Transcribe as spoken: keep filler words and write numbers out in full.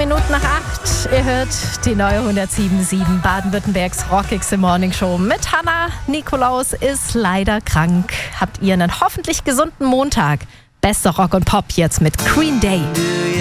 Minuten nach acht. Ihr hört die neue hundertsieben Komma sieben Baden-Württembergs rockigste Morningshow mit Hannah. Nikolaus ist leider krank. Habt ihr einen hoffentlich gesunden Montag? Bester Rock und Pop jetzt mit Green Day.